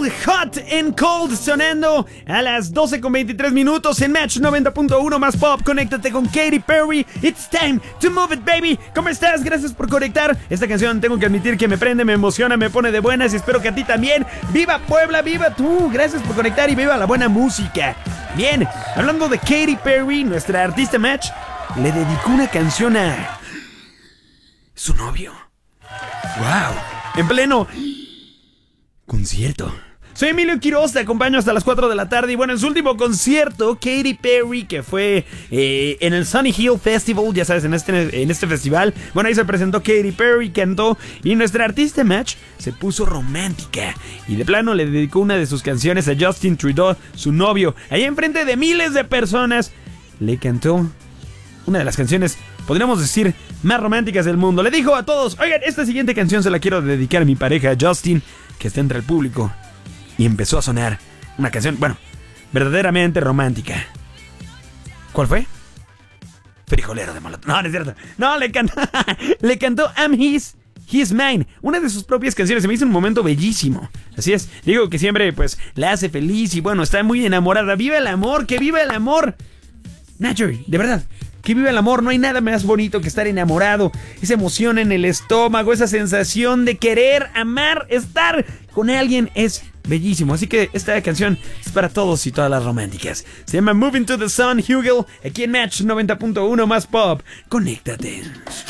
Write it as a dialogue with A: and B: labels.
A: Hot and Cold sonando a las 12:23 en Match 90.1 más Pop. Conéctate con Katy Perry. It's time to move it, baby. ¿Cómo estás? Gracias por conectar. Esta canción tengo que admitir que me prende, me emociona, me pone de buenas y espero que a ti también. ¡Viva Puebla! ¡Viva tú! Gracias por conectar y viva la buena música. Bien, hablando de Katy Perry, nuestra artista Match le dedicó una canción a su novio. ¡Wow! En pleno concierto. Soy Emilio Quiroz, te acompaño hasta las 4 de la tarde. Y bueno, en su último concierto, Katy Perry, que fue en el Sunny Hill Festival, ya sabes, en este festival. Bueno, ahí se presentó Katy Perry, cantó, y nuestra artista Match se puso romántica. Y de plano le dedicó una de sus canciones a Justin Trudeau, su novio. Ahí enfrente de miles de personas, le cantó una de las canciones, podríamos decir, más románticas del mundo. Le dijo a todos: oigan, esta siguiente canción se la quiero dedicar a mi pareja Justin, que está entre el público. Y empezó a sonar una canción, bueno, verdaderamente romántica. ¿Cuál fue? Frijolero de Molotov. No, no es cierto. No, le cantó I'm His, He's Mine, una de sus propias canciones. Se me hizo un momento bellísimo. Así es, digo que siempre pues la hace feliz y bueno, está muy enamorada. ¡Viva el amor! ¡Que viva el amor! Nacho, de verdad, que viva el amor. No hay nada más bonito que estar enamorado. Esa emoción en el estómago, esa sensación de querer, amar, estar con alguien es bellísimo. Así que esta canción es para todos y todas las románticas. Se llama Moving to the Sun, Hugel, aquí en Match 90.1 más Pop. Conéctate.